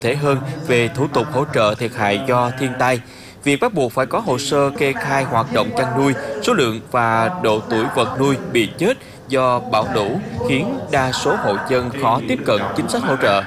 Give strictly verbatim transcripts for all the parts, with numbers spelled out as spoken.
thể hơn về thủ tục hỗ trợ thiệt hại do thiên tai. Việc bắt buộc phải có hồ sơ kê khai hoạt động chăn nuôi, số lượng và độ tuổi vật nuôi bị chết do bão lũ khiến đa số hộ dân khó tiếp cận chính sách hỗ trợ.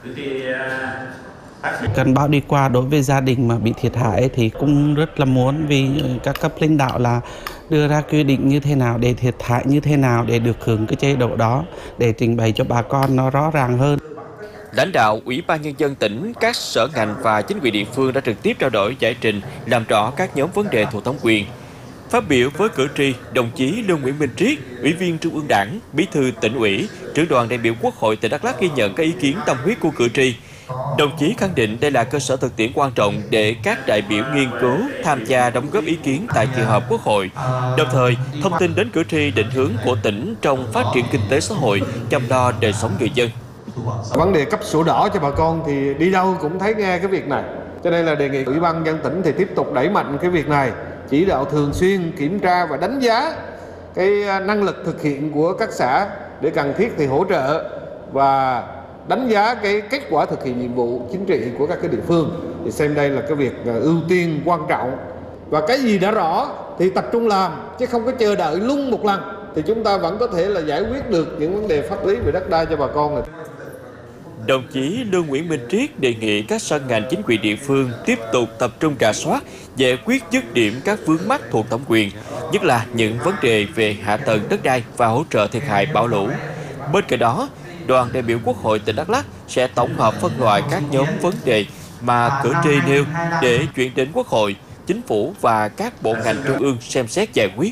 Cơn bão đi qua đối với gia đình mà bị thiệt hại thì cũng rất là muốn vì các cấp lãnh đạo là đưa ra quy định như thế nào để thiệt hại như thế nào để được hưởng cái chế độ đó để trình bày cho bà con nó rõ ràng hơn. Lãnh đạo Ủy ban Nhân dân tỉnh, các sở ngành và chính quyền địa phương đã trực tiếp trao đổi giải trình, làm rõ các nhóm vấn đề thuộc thẩm quyền. Phát biểu với cử tri, đồng chí Lương Nguyễn Minh Triết, Ủy viên Trung ương Đảng, Bí thư Tỉnh ủy, trưởng đoàn đại biểu Quốc hội tỉnh Đắk Lắk ghi nhận các ý kiến tâm huyết của cử tri. Đồng chí khẳng định đây là cơ sở thực tiễn quan trọng để các đại biểu nghiên cứu, tham gia đóng góp ý kiến tại kỳ họp Quốc hội. Đồng thời, thông tin đến cử tri định hướng của tỉnh trong phát triển kinh tế xã hội, chăm lo đời sống người dân. Vấn đề cấp sổ đỏ cho bà con thì đi đâu cũng thấy nghe cái việc này. Cho nên là đề nghị Ủy ban Nhân dân tỉnh thì tiếp tục đẩy mạnh cái việc này, chỉ đạo thường xuyên kiểm tra và đánh giá cái năng lực thực hiện của các xã, để cần thiết thì hỗ trợ và đánh giá cái kết quả thực hiện nhiệm vụ chính trị của các cái địa phương, thì xem đây là cái việc ưu tiên quan trọng. Và cái gì đã rõ thì tập trung làm, chứ không có chờ đợi lung một lần, thì chúng ta vẫn có thể là giải quyết được những vấn đề pháp lý về đất đai cho bà con này. Đồng chí Lương Nguyễn Minh Triết đề nghị các sở ngành chính quyền địa phương tiếp tục tập trung rà soát, giải quyết dứt điểm các vướng mắc thuộc thẩm quyền, nhất là những vấn đề về hạ tầng đất đai và hỗ trợ thiệt hại bão lũ. Bên cạnh đó, đoàn đại biểu Quốc hội tỉnh Đắk Lắk sẽ tổng hợp phân loại các nhóm vấn đề mà cử tri nêu để chuyển đến Quốc hội, Chính phủ và các bộ ngành trung ương xem xét giải quyết.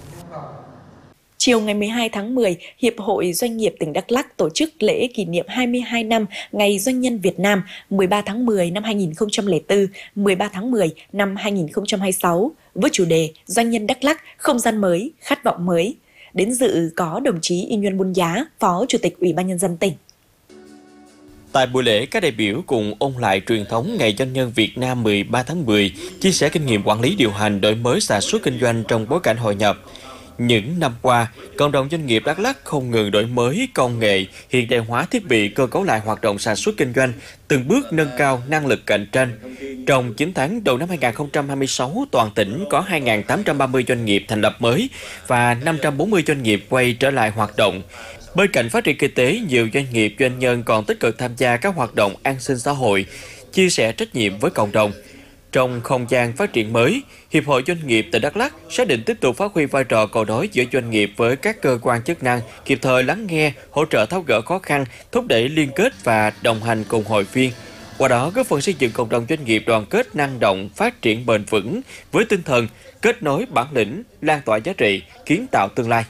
Chiều ngày mười hai tháng mười, Hiệp hội Doanh nghiệp tỉnh Đắk Lắk tổ chức lễ kỷ niệm hai mươi hai năm Ngày Doanh nhân Việt Nam mười ba tháng mười năm hai nghìn không trăm lẻ bốn, mười ba tháng mười năm hai nghìn không trăm hai mươi sáu với chủ đề Doanh nhân Đắk Lắk, không gian mới, khát vọng mới. Đến dự có đồng chí Y Nguyen Bun Giá, Phó Chủ tịch Ủy ban Nhân dân tỉnh. Tại buổi lễ, các đại biểu cùng ôn lại truyền thống Ngày Doanh nhân Việt Nam mười ba tháng mười, chia sẻ kinh nghiệm quản lý điều hành, đổi mới sản xuất kinh doanh trong bối cảnh hội nhập. Những năm qua, cộng đồng doanh nghiệp Đắk Lắk không ngừng đổi mới công nghệ, hiện đại hóa thiết bị, cơ cấu lại hoạt động sản xuất kinh doanh, từng bước nâng cao năng lực cạnh tranh. Trong chín tháng đầu năm hai nghìn không trăm hai mươi sáu, toàn tỉnh có hai nghìn tám trăm ba mươi doanh nghiệp thành lập mới và năm trăm bốn mươi doanh nghiệp quay trở lại hoạt động. Bên cạnh phát triển kinh tế, nhiều doanh nghiệp doanh nhân còn tích cực tham gia các hoạt động an sinh xã hội, chia sẻ trách nhiệm với cộng đồng. Trong không gian phát triển mới, Hiệp hội Doanh nghiệp tỉnh Đắk Lắk xác định tiếp tục phát huy vai trò cầu nối giữa doanh nghiệp với các cơ quan chức năng, kịp thời lắng nghe, hỗ trợ tháo gỡ khó khăn, thúc đẩy liên kết và đồng hành cùng hội viên. Qua đó, góp phần xây dựng cộng đồng doanh nghiệp đoàn kết năng động, phát triển bền vững với tinh thần kết nối bản lĩnh, lan tỏa giá trị, kiến tạo tương lai.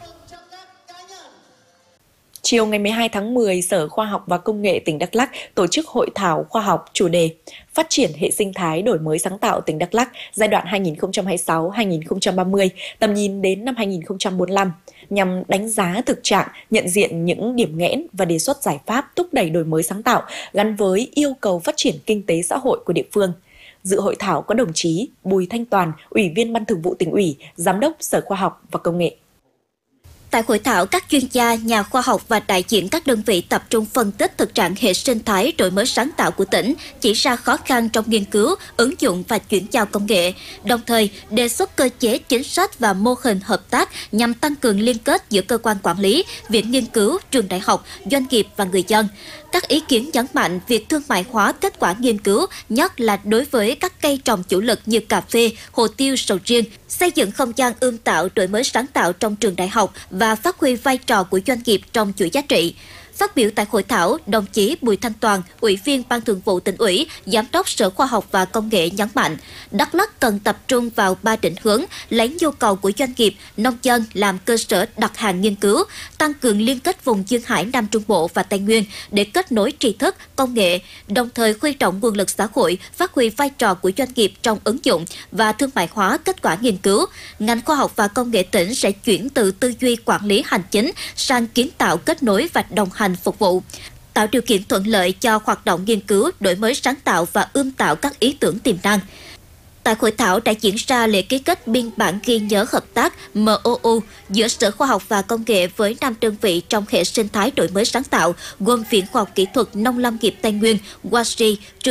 Chiều ngày mười hai tháng mười, Sở Khoa học và Công nghệ tỉnh Đắk Lắk tổ chức hội thảo khoa học chủ đề Phát triển hệ sinh thái đổi mới sáng tạo tỉnh Đắk Lắk giai đoạn hai nghìn không trăm hai mươi sáu đến hai nghìn không trăm ba mươi, tầm nhìn đến năm hai nghìn không trăm bốn mươi lăm, nhằm đánh giá thực trạng, nhận diện những điểm nghẽn và đề xuất giải pháp thúc đẩy đổi mới sáng tạo gắn với yêu cầu phát triển kinh tế xã hội của địa phương. Dự hội thảo có đồng chí Bùi Thanh Toàn, Ủy viên Ban Thường vụ Tỉnh ủy, Giám đốc Sở Khoa học và Công nghệ. Tại hội thảo, các chuyên gia, nhà khoa học và đại diện các đơn vị tập trung phân tích thực trạng hệ sinh thái đổi mới sáng tạo của tỉnh, chỉ ra khó khăn trong nghiên cứu, ứng dụng và chuyển giao công nghệ, đồng thời đề xuất cơ chế chính sách và mô hình hợp tác nhằm tăng cường liên kết giữa cơ quan quản lý, viện nghiên cứu, trường đại học, doanh nghiệp và người dân. Các ý kiến nhấn mạnh việc thương mại hóa kết quả nghiên cứu, nhất là đối với các cây trồng chủ lực như cà phê, hồ tiêu, sầu riêng, xây dựng không gian ươm tạo đổi mới sáng tạo trong trường đại học và phát huy vai trò của doanh nghiệp trong chuỗi giá trị. Phát biểu tại hội thảo, đồng chí Bùi Thanh Toàn, Ủy viên Ban Thường vụ Tỉnh ủy, Giám đốc Sở Khoa học và Công nghệ nhấn mạnh, Đắk Lắk cần tập trung vào ba định hướng, lấy nhu cầu của doanh nghiệp, nông dân làm cơ sở đặt hàng nghiên cứu, tăng cường liên kết vùng Duyên Hải, Nam Trung Bộ và Tây Nguyên để kết nối tri thức, công nghệ, đồng thời huy động nguồn lực xã hội, phát huy vai trò của doanh nghiệp trong ứng dụng và thương mại hóa kết quả nghiên cứu. Ngành khoa học và công nghệ tỉnh sẽ chuyển từ tư duy quản lý hành chính sang kiến tạo kết nối và đồng hành phục vụ, tạo điều kiện thuận lợi cho hoạt động nghiên cứu, đổi mới sáng tạo và ươm tạo các ý tưởng tiềm năng. Tại hội thảo đã diễn ra lễ ký kết biên bản ghi nhớ hợp tác M O U giữa Sở Khoa học và Công nghệ với năm đơn vị trong hệ sinh thái đổi mới sáng tạo, gồm Viện Khoa học Kỹ thuật Nông lâm nghiệp Tây Nguyên, W A S R I,